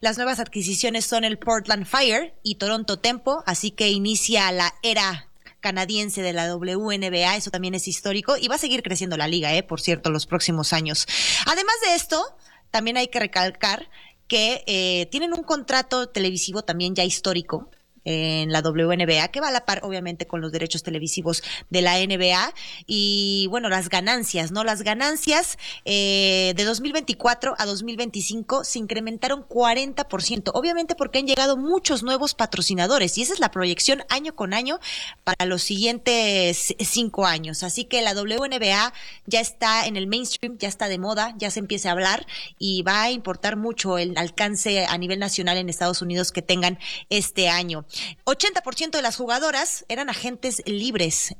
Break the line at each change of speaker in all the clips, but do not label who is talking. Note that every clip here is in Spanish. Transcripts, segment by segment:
Las nuevas adquisiciones son el Portland Fire y Toronto Tempo, así que inicia la era canadiense de la WNBA, eso también es histórico y va a seguir creciendo la liga, por cierto, los próximos años. Además de esto, también hay que recalcar que tienen un contrato televisivo también ya histórico en la WNBA, que va a la par obviamente con los derechos televisivos de la NBA. Y bueno, las ganancias, ¿no? Las ganancias de 2024 a 2025 se incrementaron 40%, obviamente porque han llegado muchos nuevos patrocinadores y esa es la proyección año con año para los siguientes 5 años. Así que la WNBA ya está en el mainstream, ya está de moda, ya se empieza a hablar y va a importar mucho el alcance a nivel nacional en Estados Unidos que tengan este año. 80% de las jugadoras eran agentes libres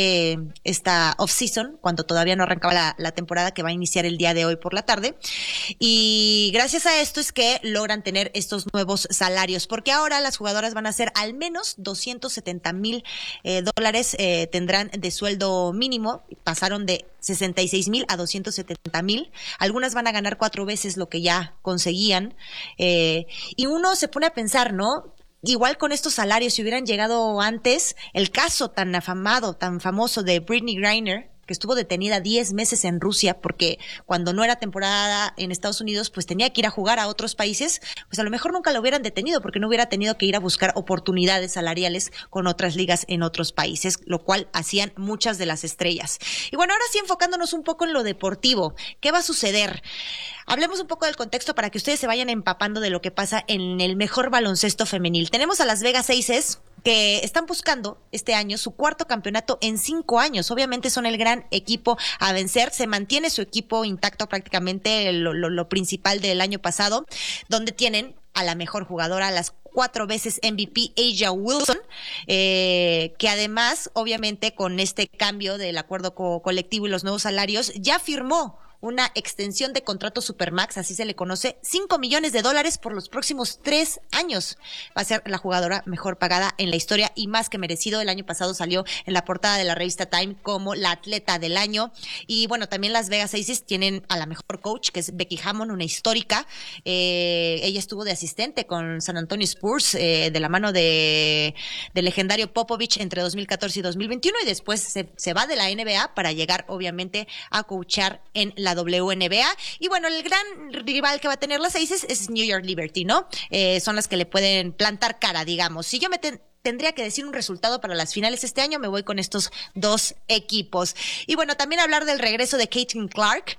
esta off-season, cuando todavía no arrancaba la temporada que va a iniciar el día de hoy por la tarde. Y gracias a esto es que logran tener estos nuevos salarios, porque ahora las jugadoras van a ser al menos $270,000 tendrán de sueldo mínimo, pasaron de 66,000 a 270,000. Algunas van a ganar 4 veces lo que ya conseguían. Y uno se pone a pensar, ¿no? Igual con estos salarios, si hubieran llegado antes, el caso tan afamado, tan famoso de Brittney Griner, que estuvo detenida 10 meses en Rusia porque cuando no era temporada en Estados Unidos, pues tenía que ir a jugar a otros países, pues a lo mejor nunca lo hubieran detenido porque no hubiera tenido que ir a buscar oportunidades salariales con otras ligas en otros países, lo cual hacían muchas de las estrellas. Y bueno, ahora sí enfocándonos un poco en lo deportivo, ¿qué va a suceder? Hablemos un poco del contexto para que ustedes se vayan empapando de lo que pasa en el mejor baloncesto femenil. Tenemos a las Vegas Aces, que están buscando este año su 4º campeonato en 5 años. Obviamente son el gran equipo a vencer. Se mantiene su equipo intacto prácticamente, lo principal del año pasado, donde tienen a la mejor jugadora, a las 4 veces MVP, A'ja Wilson, que además, obviamente, con este cambio del acuerdo colectivo y los nuevos salarios, ya firmó una extensión de contrato Supermax, así se le conoce, $5 millones por los próximos 3 años. Va a ser la jugadora mejor pagada en la historia y más que merecido. El año pasado salió en la portada de la revista Time como la atleta del año. Y bueno, también las Vegas Aces tienen a la mejor coach, que es Becky Hammon, una histórica. Ella estuvo de asistente con San Antonio Spurs, de la mano del legendario Popovich entre 2014 y 2021, y después se va de la NBA para llegar, obviamente, a coachar en la WNBA. Y bueno, el gran rival que va a tener las Aces es New York Liberty, ¿no? Son las que le pueden plantar cara, digamos. Si yo tendría que decir un resultado para las finales este año, me voy con estos 2 equipos. Y bueno, también hablar del regreso de Caitlin Clark.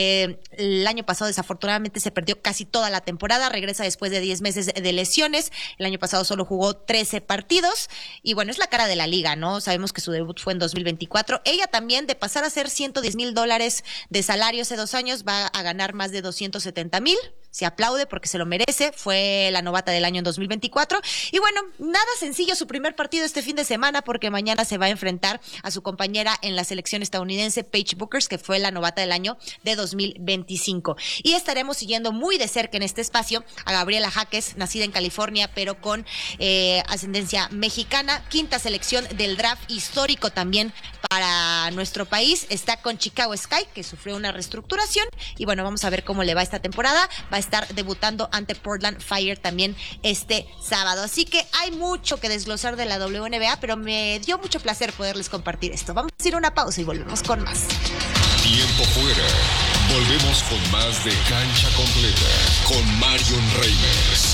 El año pasado desafortunadamente se perdió casi toda la temporada, regresa después de 10 meses de lesiones. El año pasado solo jugó 13 partidos y bueno, es la cara de la liga, ¿no? Sabemos que su debut fue en 2024. Ella también, de pasar a ser $110,000 de salario hace 2 años, va a ganar más de 270,000. Se aplaude porque se lo merece, fue la novata del año en 2024. Y bueno, nada sencillo su primer partido este fin de semana, porque mañana se va a enfrentar a su compañera en la selección estadounidense, Paige Bueckers, que fue la novata del año de 2025. Y estaremos siguiendo muy de cerca en este espacio a Gabriela Jaques, nacida en California, pero con ascendencia mexicana, 5ª selección del draft histórico también para nuestro país. Está con Chicago Sky, que sufrió una reestructuración, y bueno, vamos a ver cómo le va esta temporada. Va a estar debutando ante Portland Fire también este sábado. Así que hay mucho que desglosar de la WNBA, pero me dio mucho placer poderles compartir esto. Vamos a ir a una pausa y volvemos con más.
Tiempo fuera. Volvemos con más de Cancha Completa con Marion Reimers.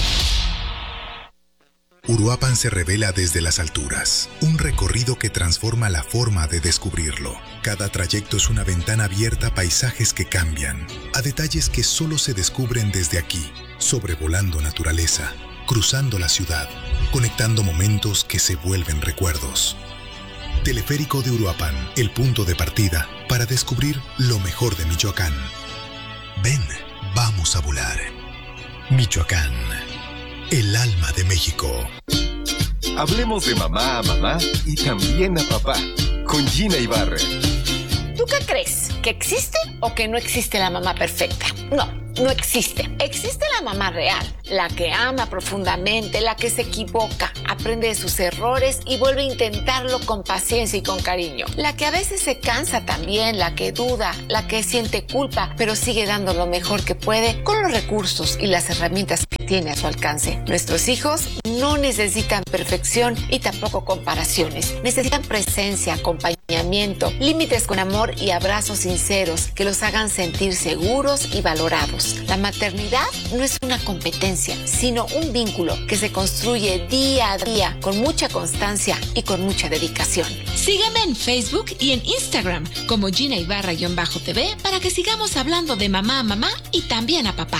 Uruapan se revela desde las alturas, un recorrido que transforma la forma de descubrirlo. Cada trayecto es una ventana abierta a paisajes que cambian, a detalles que solo se descubren desde aquí, sobrevolando naturaleza, cruzando la ciudad, conectando momentos que se vuelven recuerdos. Teleférico de Uruapan, el punto de partida para descubrir lo mejor de Michoacán. Ven, vamos a volar. Michoacán, el alma de México.
Hablemos de mamá a mamá y también a papá, con Gina Ibarra.
¿Tú qué crees? ¿Que existe o que no existe la mamá perfecta? No, no existe. Existe la mamá real, la que ama profundamente, la que se equivoca, aprende de sus errores y vuelve a intentarlo con paciencia y con cariño. La que a veces se cansa también, la que duda, la que siente culpa, pero sigue dando lo mejor que puede con los recursos y las herramientas que tiene a su alcance. Nuestros hijos no necesitan perfección y tampoco comparaciones. Necesitan presencia, acompañamiento, límites con amor y abrazos sinceros que los hagan sentir seguros y valorados. La maternidad no es una competencia, sino un vínculo que se construye día a día con mucha constancia y con mucha dedicación.
Sígueme en Facebook y en Instagram como Gina Ibarra-TV para que sigamos hablando de mamá a mamá y también a papá.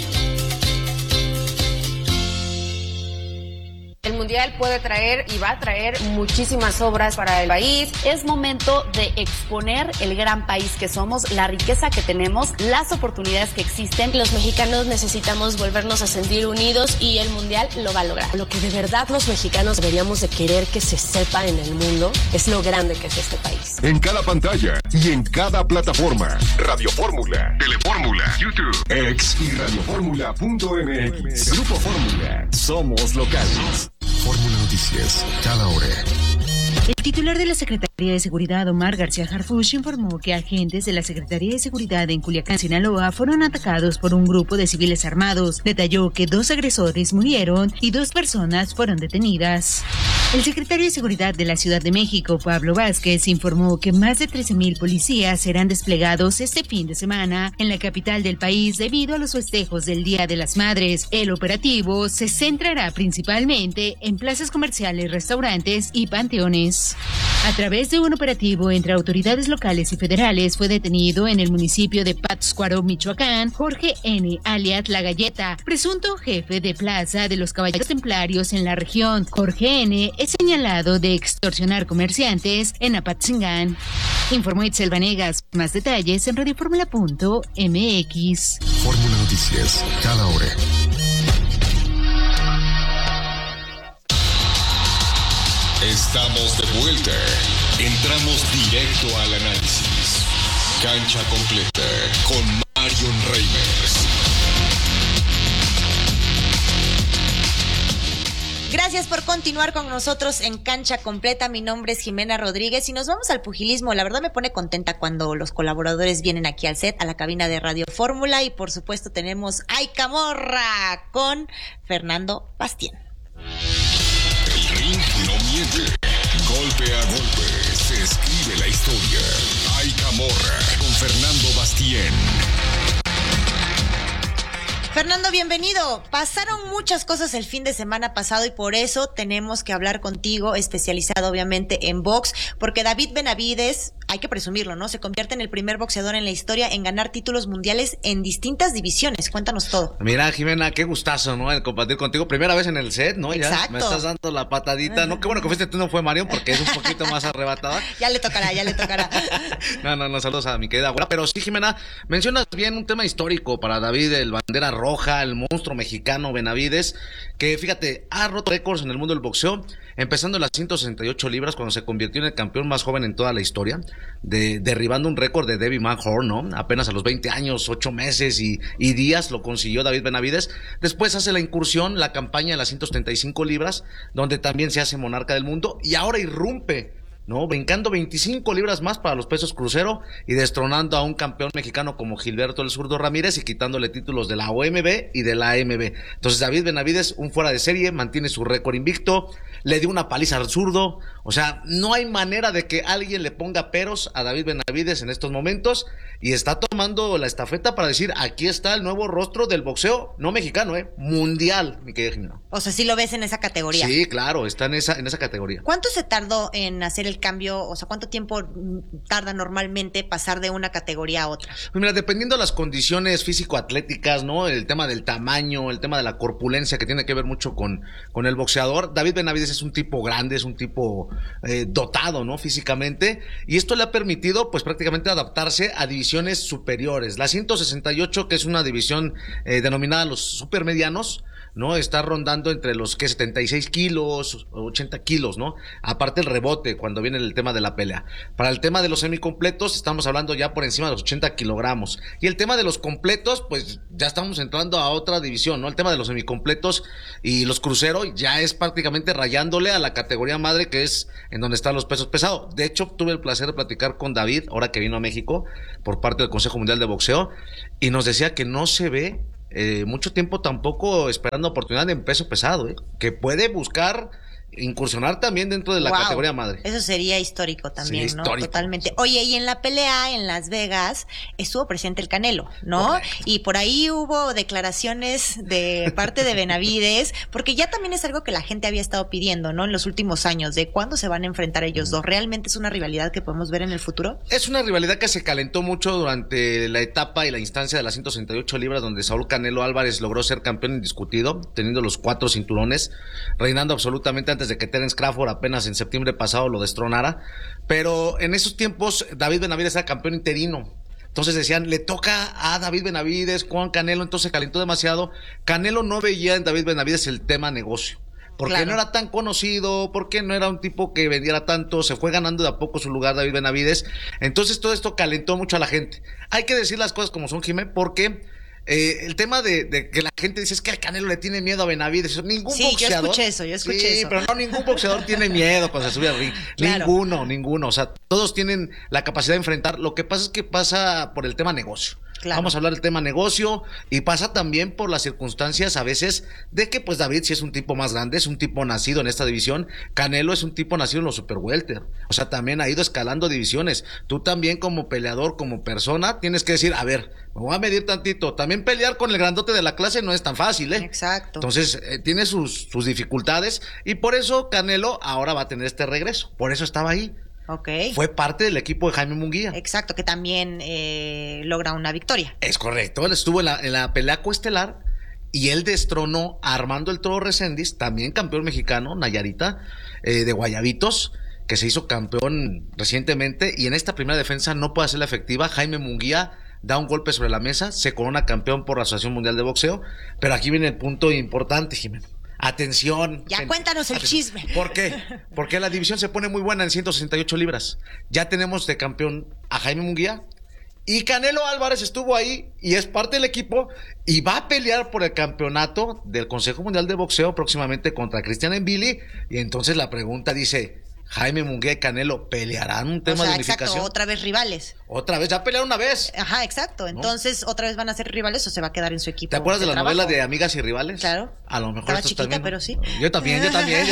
El Mundial puede traer y va a traer muchísimas obras para el país.
Es momento de exponer el gran país que somos, la riqueza que tenemos, las oportunidades que existen.
Los mexicanos necesitamos volvernos a sentir unidos y el Mundial lo va a lograr.
Lo que de verdad los mexicanos deberíamos de querer que se sepa en el mundo es lo grande que es este país.
En cada pantalla y en cada plataforma. Radio Fórmula, Telefórmula, YouTube, X y radioformula.mx. Grupo Fórmula. Somos locales.
Fórmula Noticias, cada hora.
El titular de la Secretaría de Seguridad, Omar García Harfuch, informó que agentes de la Secretaría de Seguridad en Culiacán, Sinaloa, fueron atacados por un grupo de civiles armados. Detalló que 2 agresores murieron y 2 personas fueron detenidas. El secretario de Seguridad de la Ciudad de México, Pablo Vázquez, informó que más de 13,000 policías serán desplegados este fin de semana en la capital del país debido a los festejos del Día de las Madres. El operativo se centrará principalmente en plazas comerciales, restaurantes y panteones. A través de un operativo entre autoridades locales y federales fue detenido en el municipio de Pátzcuaro, Michoacán, Jorge N., alias La Galleta, presunto jefe de plaza de los Caballeros Templarios en la región. Jorge N. es señalado de extorsionar comerciantes en Apatzingán. Informó Itzel Vanegas. Más detalles en radioformula.mx.
Fórmula Noticias, cada hora.
Estamos de vuelta. Entramos directo al análisis. Cancha completa con Marion Reimers.
Gracias por continuar con nosotros en Cancha Completa. Mi nombre es Jimena Rodríguez y nos vamos al pugilismo. La verdad me pone contenta cuando los colaboradores vienen aquí al set, a la cabina de Radio Fórmula, y por supuesto tenemos ¡Ay, Camorra! Con Fernando Bastien.
El ring no miente. Golpe a golpe se escribe la historia. ¡Ay, Camorra! Con Fernando Bastien.
Fernando, bienvenido. Pasaron muchas cosas el fin de semana pasado y por eso tenemos que hablar contigo, especializado obviamente en box, porque David Benavides, hay que presumirlo, ¿no? Se convierte en el primer boxeador en la historia en ganar títulos mundiales en distintas divisiones. Cuéntanos todo.
Mira, Jimena, qué gustazo, ¿no? El compartir contigo. Primera vez en el set, ¿no?
Exacto.
Ya me estás dando la patadita. No, qué bueno que fuiste tú, no fue Marion, porque es un poquito más arrebatada.
Ya le tocará.
No, saludos a mi querida abuela. Pero sí, Jimena, mencionas bien un tema histórico para David, el bandera roja, el monstruo mexicano Benavides, que fíjate, ha roto récords en el mundo del boxeo, empezando en las 168 libras cuando se convirtió en el campeón más joven en toda la historia, derribando un récord de Debbie McHorn, ¿no? Apenas a los 20 años, 8 meses y días lo consiguió David Benavides. Después hace la incursión, la campaña en las 135 libras, donde también se hace monarca del mundo, y ahora irrumpe, ¿no? Brincando 25 libras más para los pesos crucero y destronando a un campeón mexicano como Gilberto el Zurdo Ramírez y quitándole títulos de la OMB y de la AMB. Entonces David Benavides, un fuera de serie, mantiene su récord invicto, le dio una paliza al zurdo. O sea, no hay manera de que alguien le ponga peros a David Benavides en estos momentos, y está tomando la estafeta para decir, aquí está el nuevo rostro del boxeo, no mexicano, mundial, mi querida Jimena.
O sea, sí lo ves en esa categoría.
Sí, claro, está en esa categoría.
¿Cuánto se tardó en hacer el cambio? O sea, ¿cuánto tiempo tarda normalmente pasar de una categoría a otra?
Pues mira, dependiendo de las condiciones físico-atléticas, ¿no? El tema del tamaño, el tema de la corpulencia, que tiene que ver mucho con el boxeador. David Benavides es un tipo grande, es un tipo dotado, ¿no? Físicamente, y esto le ha permitido, pues, prácticamente adaptarse a divisiones superiores. La 168, que es una división denominada los supermedianos, ¿no? Está rondando entre los 76 kilos, 80 kilos, ¿no? Aparte el rebote cuando viene el tema de la pelea. Para el tema de los semicompletos estamos hablando ya por encima de los 80 kilogramos. Y el tema de los completos, pues ya estamos entrando a otra división, ¿no? El tema de los semicompletos y los cruceros ya es prácticamente rayándole a la categoría madre, que es en donde están los pesos pesados. De hecho, tuve el placer de platicar con David, ahora que vino a México, por parte del Consejo Mundial de Boxeo, y nos decía que no se ve mucho tiempo tampoco esperando oportunidad en peso pesado, que puede buscar incursionar también dentro de la categoría madre.
Eso sería histórico también,
sí,
¿no?
Histórico.
Totalmente. Oye, y en la pelea en Las Vegas estuvo presente el Canelo, ¿no? Correcto. Y por ahí hubo declaraciones de parte de Benavides, porque ya también es algo que la gente había estado pidiendo, ¿no? En los últimos años, de cuándo se van a enfrentar ellos dos. ¿Realmente es una rivalidad que podemos ver en el futuro?
Es una rivalidad que se calentó mucho durante la etapa y la instancia de las 168 libras, donde Saúl Canelo Álvarez logró ser campeón indiscutido, teniendo los 4 cinturones, reinando absolutamente antes de que Terence Crawford apenas en septiembre pasado lo destronara. Pero en esos tiempos David Benavides era campeón interino. Entonces decían, le toca a David Benavides con Canelo, entonces se calentó demasiado. Canelo no veía en David Benavides el tema negocio, porque no era tan conocido, porque no era un tipo que vendiera tanto, se fue ganando de a poco su lugar David Benavides. Entonces todo esto calentó mucho a la gente. Hay que decir las cosas como son, Jimé, porque el tema de que la gente dice es que al Canelo le tiene miedo a Benavides. Ningún boxeador.
Yo escuché eso.
Pero no, ningún boxeador tiene miedo cuando se sube al ring. Claro. Ninguno. O sea, todos tienen la capacidad de enfrentar. Lo que pasa es que pasa por el tema negocio. Claro. Vamos a hablar del tema negocio, y pasa también por las circunstancias a veces de que pues David sí es un tipo más grande, es un tipo nacido en esta división. Canelo es un tipo nacido en los super welter, o sea, también ha ido escalando divisiones. Tú también como peleador, como persona, tienes que decir, a ver, me voy a medir tantito. También pelear con el grandote de la clase no es tan fácil,
Exacto.
Entonces tiene sus dificultades, y por eso Canelo ahora va a tener este regreso, por eso estaba ahí.
Okay.
Fue parte del equipo de Jaime Munguía.
Exacto, que también logra una victoria.
Es correcto, él estuvo en la pelea coestelar y él destronó a Armando el Toro Reséndiz, también campeón mexicano, Nayarita, de Guayabitos, que se hizo campeón recientemente, y en esta primera defensa no puede hacerla efectiva. Jaime Munguía da un golpe sobre la mesa, se corona campeón por la Asociación Mundial de Boxeo, pero aquí viene el punto importante, Jimena. Atención.
Ya cuéntanos el chisme.
¿Por qué? Porque la división se pone muy buena en 168 libras. Ya tenemos de campeón a Jaime Munguía, y Canelo Álvarez estuvo ahí y es parte del equipo y va a pelear por el campeonato del Consejo Mundial de Boxeo próximamente contra Cristian Mbili. Y entonces la pregunta dice, Jaime Munguía y Canelo ¿pelearán un tema de unificación?
Exacto, otra vez rivales.
Otra vez, ya pelearon una vez.
Ajá, exacto. Entonces, ¿otra vez van a ser rivales o se va a quedar en su equipo?
¿Te acuerdas de la
trabajo?
novela de Amigas y Rivales?
Claro.
A lo mejor
estaba chiquita,
también,
pero sí.
Yo también.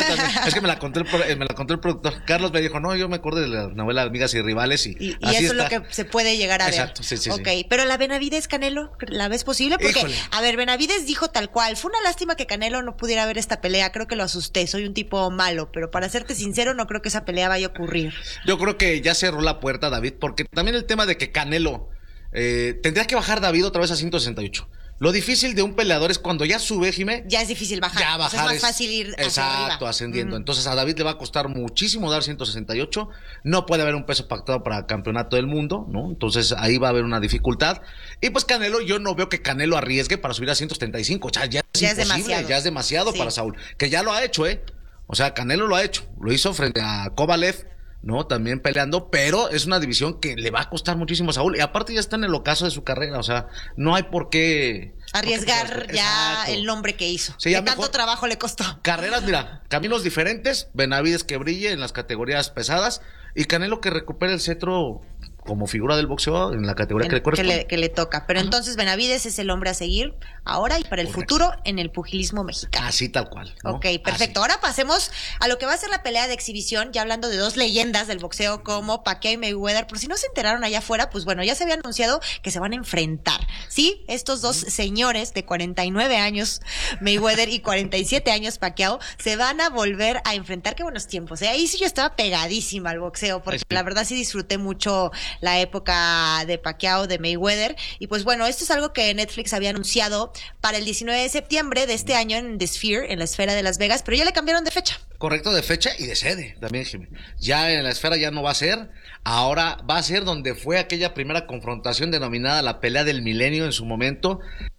Es que me la contó el productor. Carlos me dijo, no, yo me acuerdo de la novela Amigas y Rivales y
así eso es lo que se puede llegar a ver.
Exacto, sí.
Ok, pero la Benavides, Canelo, ¿la ves posible? Porque,
Híjole.
A ver, Benavides dijo tal cual, fue una lástima que Canelo no pudiera ver esta pelea, creo que lo asusté, soy un tipo malo, pero para serte sincero, no creo que esa pelea vaya a ocurrir.
Yo creo que ya cerró la puerta David, porque también el tema de que Canelo tendría que bajar David otra vez a 168. Lo difícil de un peleador es cuando ya sube, Jimé.
Ya es difícil bajar.
Ya bajar
es más fácil ir hacia arriba.
Ascendiendo. Entonces a David le va a costar muchísimo dar 168. No puede haber un peso pactado para campeonato del mundo, ¿no? Entonces ahí va a haber una dificultad. Y pues Canelo, yo no veo que Canelo arriesgue para subir a 175. O sea, ya es imposible, ya es demasiado para Saúl. Que ya lo ha hecho, O sea, Canelo lo ha hecho. Lo hizo frente a Kovalev, ¿no? También peleando, pero es una división que le va a costar muchísimo a Saúl, y aparte ya está en el ocaso de su carrera, o sea, no hay por qué
arriesgar ya el nombre que hizo,
sí,
que tanto trabajo le costó.
Carreras, mira, caminos diferentes, Benavides que brille en las categorías pesadas, y Canelo que recupere el cetro como figura del boxeo en la categoría que le corresponde.
Que le toca. Pero entonces Benavides es el hombre a seguir ahora y para el futuro en el pugilismo mexicano.
Así tal cual, ¿no?
Ok, perfecto. Ahora pasemos a lo que va a ser la pelea de exhibición, ya hablando de dos leyendas del boxeo como Pacquiao y Mayweather. Por si no se enteraron allá afuera, pues bueno, ya se había anunciado que se van a enfrentar. Sí, estos dos señores de 49 años, Mayweather, y 47 años, Pacquiao, se van a volver a enfrentar. Qué buenos tiempos, Ahí sí yo estaba pegadísima al boxeo, porque la verdad sí disfruté mucho la época de Pacquiao, de Mayweather, y pues bueno, esto es algo que Netflix había anunciado para el 19 de septiembre de este año en The Sphere, en la Esfera de Las Vegas, pero ya le cambiaron de fecha.
Correcto, de fecha y de sede también, Jimmy. Ya en la Esfera ya no va a ser, ahora va a ser donde fue aquella primera confrontación denominada la pelea del milenio en su momento,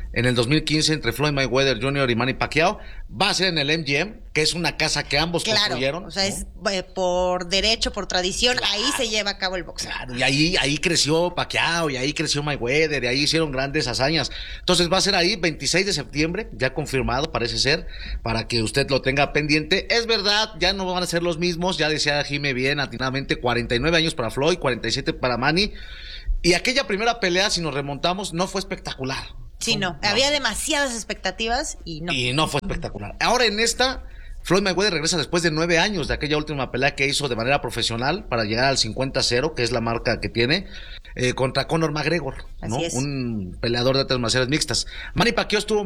en el 2015 entre Floyd Mayweather Jr. y Manny Pacquiao, va a ser en el MGM, que es una casa que ambos construyeron.
O sea, ¿no? Es por derecho, por tradición, ahí se lleva a cabo el boxeo.
Claro, y ahí creció Pacquiao, y ahí creció Mayweather, y ahí hicieron grandes hazañas. Entonces va a ser ahí 26 de septiembre, ya confirmado parece ser, para que usted lo tenga pendiente. Es verdad, ya no van a ser los mismos, ya decía Jime bien atinadamente, 49 años para Floyd, 47 para Manny. Y aquella primera pelea, si nos remontamos, no fue espectacular.
Sí, no. Había demasiadas expectativas y no.
Y no fue espectacular. Ahora en esta, Floyd Mayweather regresa después de 9 años de aquella última pelea que hizo de manera profesional para llegar al 50-0, que es la marca que tiene, contra Conor McGregor, ¿no?
Así es.
Un peleador de artes marciales mixtas. Manny Pacquiao estuvo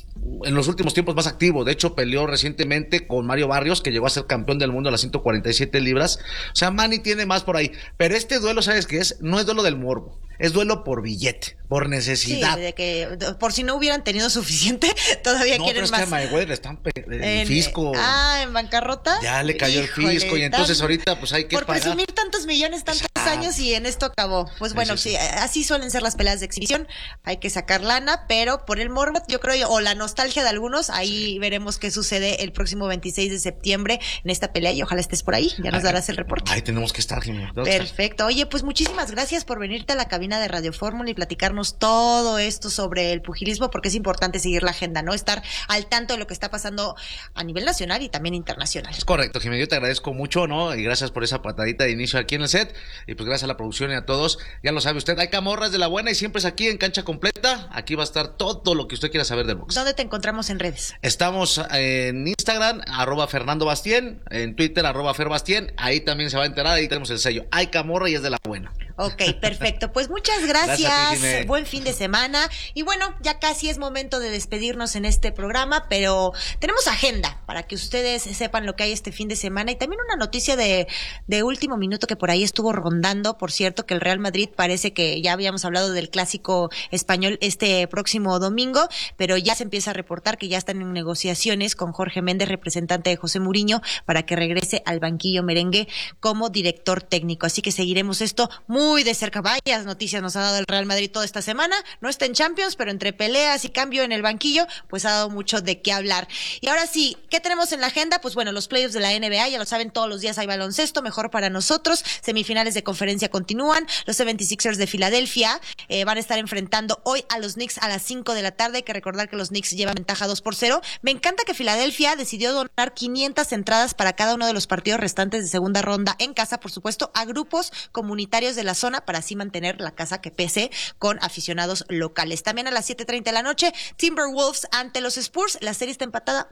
en los últimos tiempos más activo. De hecho, peleó recientemente con Mario Barrios, que llegó a ser campeón del mundo a las 147 libras. O sea, Manny tiene más por ahí. Pero este duelo, ¿sabes qué es? No es duelo del morbo. Es duelo por billete, por necesidad.
Sí, de que por si no hubieran tenido suficiente, todavía quieren más.
No, pero es que a Mayweather están el fisco.
¿En bancarrota?
Ya le cayó el fisco y entonces ahorita pues hay que
por
pagar.
presumir tantos millones, tantos años y en esto acabó. Pues bueno, sí, así suelen ser las peleas de exhibición. Hay que sacar lana, pero por el morbo, yo creo, o la nostalgia de algunos, ahí veremos qué sucede el próximo 26 de septiembre en esta pelea y ojalá estés por ahí. Ya nos darás el reporte.
Ahí tenemos que estar, Jimmy.
Perfecto. Oye, pues muchísimas gracias por venirte a la cabina de Radio Fórmula y platicarnos todo esto sobre el pugilismo, porque es importante seguir la agenda, ¿no? Estar al tanto de lo que está pasando a nivel nacional y también internacional.
Es correcto, Jimmy, yo te agradezco mucho, ¿no? Y gracias por esa patadita de inicio aquí en el set, y pues gracias a la producción y a todos. Ya lo sabe usted, hay camorras de la buena y siempre es aquí en Cancha Completa. Aquí va a estar todo lo que usted quiera saber del box.
¿Dónde te encontramos en redes?
Estamos en Instagram, @Fernando Bastien, en Twitter, @FerBastien, ahí también se va a enterar, ahí tenemos el sello. Hay camorra y es de la buena.
Ok, perfecto. Pues muchas gracias. Buen fin de semana. Y bueno, ya casi es momento de despedirnos en este programa, pero tenemos agenda para que ustedes sepan lo que hay este fin de semana y también una noticia de último minuto que por ahí estuvo rondando, por cierto, que el Real Madrid parece que ya habíamos hablado del clásico español este próximo domingo, pero ya se empieza a reportar que ya están en negociaciones con Jorge Méndez, representante de José Mourinho, para que regrese al banquillo merengue como director técnico. Así que seguiremos esto muy de cerca. Varias noticias nos ha dado el Real Madrid toda esta semana. No está en Champions, pero entre peleas y cambio en el banquillo, pues ha dado mucho de qué hablar. Y ahora sí, ¿qué tenemos en la agenda? Pues bueno, los playoffs de la NBA, ya lo saben, todos los días hay baloncesto, mejor para nosotros. Semifinales de conferencia continúan. Los 76ers de Filadelfia van a estar enfrentando hoy a los Knicks a las 5 de la tarde. Hay que recordar que los Knicks llevan ventaja 2-0. Me encanta que Filadelfia decidió donar 500 entradas para cada uno de los partidos restantes de segunda ronda en casa, por supuesto, a grupos comunitarios de la zona para así mantener la casa que pese con aficionados locales. También a las 7:30 de la noche, Timberwolves ante los Spurs. La serie está empatada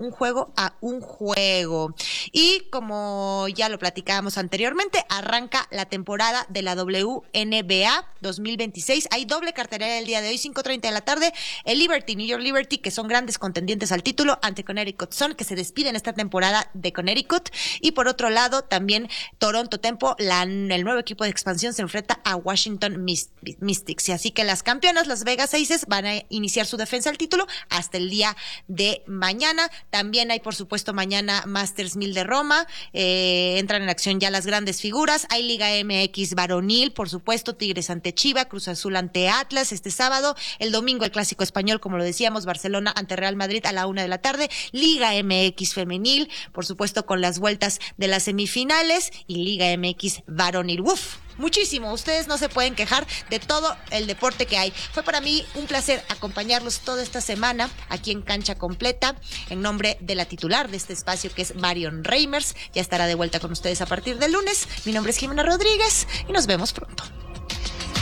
1-1. Y como ya lo platicábamos anteriormente, arranca la temporada de la WNBA 2026. Hay doble cartelera el día de hoy, 5:30 de la tarde. El New York Liberty, que son grandes contendientes al título, ante Connecticut Sun, que se despiden esta temporada de Connecticut. Y por otro lado, también Toronto Tempo, el nuevo equipo de expansión, se enfrenta a Washington Mystics. Y así que las campeonas, Las Vegas Aces, van a iniciar su defensa al título hasta el día de mañana. También hay, por supuesto, mañana Masters 1000 de Roma. Entran en acción ya las grandes figuras. Hay Liga MX varonil, por supuesto, Tigres ante Chiva, Cruz Azul ante Atlas este sábado. El domingo el clásico español, como lo decíamos, Barcelona ante Real Madrid a la 1 de la tarde. Liga MX femenil, por supuesto, con las vueltas de las semifinales, y Liga MX varonil. Muchísimo, ustedes no se pueden quejar de todo el deporte que hay. Fue para mí un placer acompañarlos toda esta semana aquí en Cancha Completa, en nombre de la titular de este espacio, que es Marion Reimers. Ya estará de vuelta con ustedes a partir del lunes. Mi nombre es Jimena Rodríguez y nos vemos pronto.